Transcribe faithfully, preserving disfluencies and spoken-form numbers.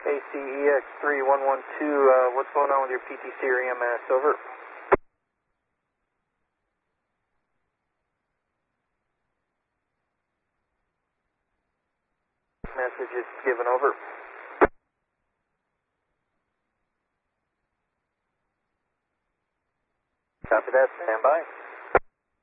A C E X three one one two, uh, what's going on with your P T C or E M S? Over. Message is given, over. Copy that, stand by.